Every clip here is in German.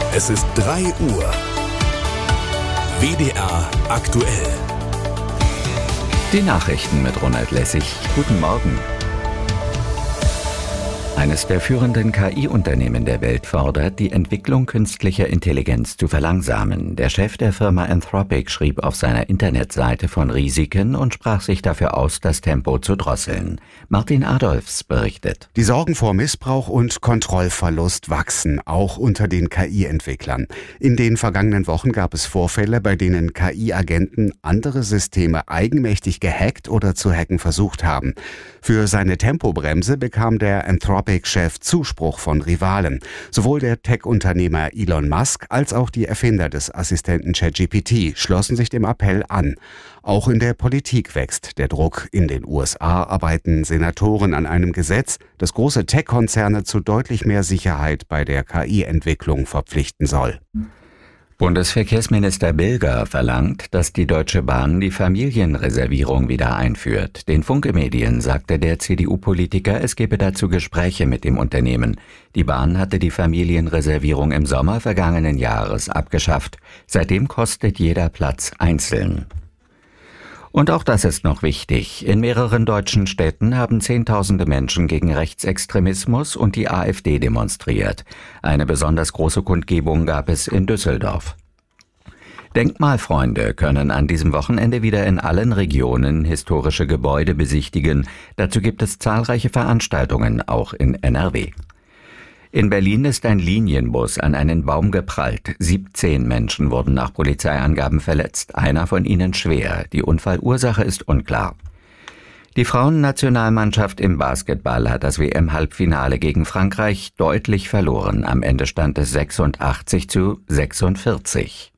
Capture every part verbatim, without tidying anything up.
Es ist drei Uhr. W D R aktuell. Die Nachrichten mit Ronald Lessig. Guten Morgen. Eines der führenden K I-Unternehmen der Welt fordert, die Entwicklung künstlicher Intelligenz zu verlangsamen. Der Chef der Firma Anthropic schrieb auf seiner Internetseite von Risiken und sprach sich dafür aus, das Tempo zu drosseln. Martin Adolfs berichtet. Die Sorgen vor Missbrauch und Kontrollverlust wachsen, auch unter den K I-Entwicklern. In den vergangenen Wochen gab es Vorfälle, bei denen K I-Agenten andere Systeme eigenmächtig gehackt oder zu hacken versucht haben. Für seine Tempobremse bekam der Anthropic-Chef Zuspruch von Rivalen. Sowohl der Tech-Unternehmer Elon Musk als auch die Erfinder des Assistenten ChatGPT schlossen sich dem Appell an. Auch in der Politik wächst der Druck. In den U S A arbeiten Senatoren an einem Gesetz, das große Tech-Konzerne zu deutlich mehr Sicherheit bei der K I-Entwicklung verpflichten soll. Bundesverkehrsminister Bilger verlangt, dass die Deutsche Bahn die Familienreservierung wieder einführt. Den Funke-Medien sagte der C D U-Politiker, es gebe dazu Gespräche mit dem Unternehmen. Die Bahn hatte die Familienreservierung im Sommer vergangenen Jahres abgeschafft. Seitdem kostet jeder Platz einzeln. Und auch das ist noch wichtig. In mehreren deutschen Städten haben Zehntausende Menschen gegen Rechtsextremismus und die AfD demonstriert. Eine besonders große Kundgebung gab es in Düsseldorf. Denkmalfreunde können an diesem Wochenende wieder in allen Regionen historische Gebäude besichtigen. Dazu gibt es zahlreiche Veranstaltungen, auch in N R W. In Berlin ist ein Linienbus an einen Baum geprallt. siebzehn Menschen wurden nach Polizeiangaben verletzt, einer von ihnen schwer. Die Unfallursache ist unklar. Die Frauennationalmannschaft im Basketball hat das W M-Halbfinale gegen Frankreich deutlich verloren. Am Ende stand es sechsundachtzig zu sechsundvierzig.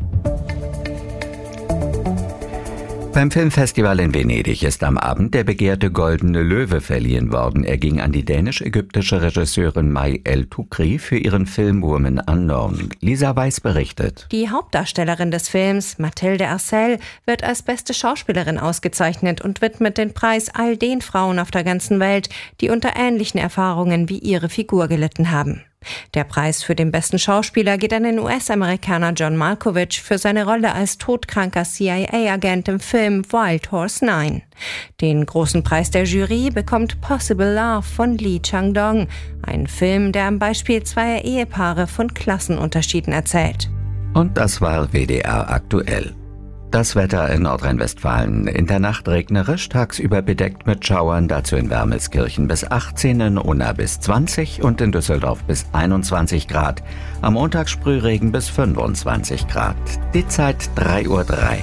Beim Filmfestival in Venedig ist am Abend der begehrte Goldene Löwe verliehen worden. Er ging an die dänisch-ägyptische Regisseurin May El-Tukri für ihren Film Woman Unknown. Lisa Weiß berichtet. Die Hauptdarstellerin des Films, Mathilde Arcel, wird als beste Schauspielerin ausgezeichnet und widmet den Preis all den Frauen auf der ganzen Welt, die unter ähnlichen Erfahrungen wie ihre Figur gelitten haben. Der Preis für den besten Schauspieler geht an den U S-Amerikaner John Malkovich für seine Rolle als todkranker C I A-Agent im Film Wild Horse neun. Den großen Preis der Jury bekommt Possible Love von Lee Chang-dong, ein Film, der am Beispiel zweier Ehepaare von Klassenunterschieden erzählt. Und das war W D R aktuell. Das Wetter in Nordrhein-Westfalen. In der Nacht regnerisch, tagsüber bedeckt mit Schauern, dazu in Wermelskirchen bis achtzehn, in Unna bis zwanzig und in Düsseldorf bis einundzwanzig Grad. Am Montag Sprühregen bis fünfundzwanzig Grad. Die Zeit drei Uhr drei.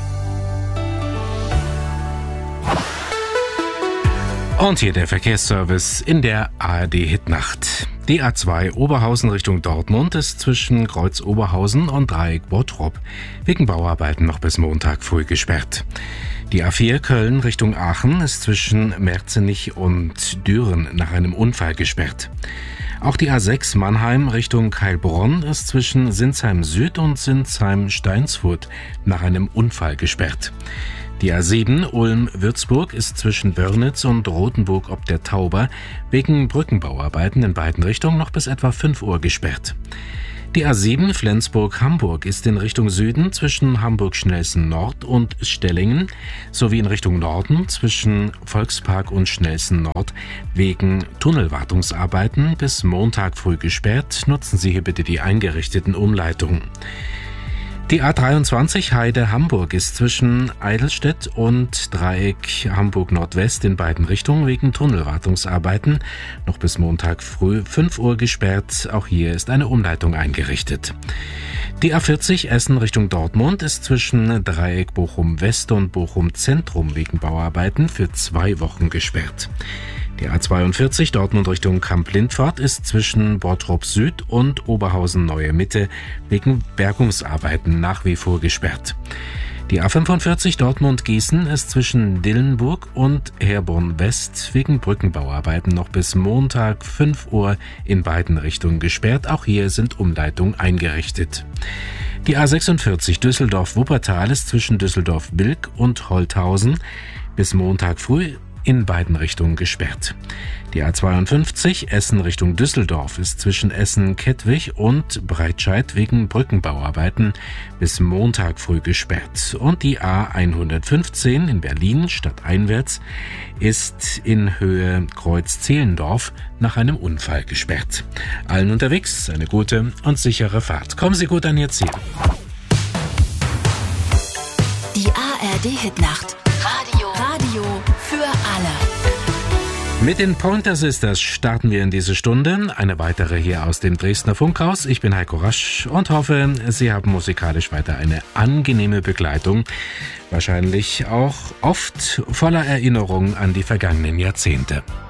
Und hier der Verkehrsservice in der A R D-Hitnacht. Die A zwei Oberhausen Richtung Dortmund ist zwischen Kreuz Oberhausen und Dreieck Bottrop wegen Bauarbeiten noch bis Montag früh gesperrt. Die A vier Köln Richtung Aachen ist zwischen Merzenich und Düren nach einem Unfall gesperrt. Auch die A sechs Mannheim Richtung Heilbronn ist zwischen Sinsheim Süd und Sinsheim Steinsfurt nach einem Unfall gesperrt. Die A sieben Ulm-Würzburg ist zwischen Wörnitz und Rothenburg ob der Tauber wegen Brückenbauarbeiten in beiden Richtungen noch bis etwa fünf Uhr gesperrt. Die A sieben Flensburg-Hamburg ist in Richtung Süden zwischen Hamburg-Schnelsen Nord und Stellingen sowie in Richtung Norden zwischen Volkspark und Schnelsen Nord wegen Tunnelwartungsarbeiten bis Montag früh gesperrt. Nutzen Sie hier bitte die eingerichteten Umleitungen. Die A dreiundzwanzig Heide-Hamburg ist zwischen Eidelstedt und Dreieck Hamburg-Nordwest in beiden Richtungen wegen Tunnelwartungsarbeiten noch bis Montag früh fünf Uhr gesperrt. Auch hier ist eine Umleitung eingerichtet. Die A vierzig Essen Richtung Dortmund ist zwischen Dreieck Bochum-West und Bochum-Zentrum wegen Bauarbeiten für zwei Wochen gesperrt. Die A zweiundvierzig Dortmund Richtung Kamp-Lindfort ist zwischen Bottrop Süd und Oberhausen Neue Mitte wegen Bergungsarbeiten nach wie vor gesperrt. Die A fünfundvierzig Dortmund-Gießen ist zwischen Dillenburg und Herborn West wegen Brückenbauarbeiten noch bis Montag fünf Uhr in beiden Richtungen gesperrt. Auch hier sind Umleitungen eingerichtet. Die A sechsundvierzig Düsseldorf-Wuppertal ist zwischen Düsseldorf-Bilk und Holthausen bis Montag früh in beiden Richtungen gesperrt. Die A zweiundfünfzig Essen Richtung Düsseldorf ist zwischen Essen-Kettwig und Breitscheid wegen Brückenbauarbeiten bis Montag früh gesperrt. Und die A hundertfünfzehn in Berlin stadteinwärts ist in Höhe Kreuz-Zehlendorf nach einem Unfall gesperrt. Allen unterwegs eine gute und sichere Fahrt. Kommen Sie gut an Ihr Ziel. Die A R D-Hitnacht. Radio. Radio für alle. Mit den Pointer Sisters starten wir in diese Stunde. Eine weitere hier aus dem Dresdner Funkhaus. Ich bin Heiko Rasch und hoffe, Sie haben musikalisch weiter eine angenehme Begleitung. Wahrscheinlich auch oft voller Erinnerungen an die vergangenen Jahrzehnte.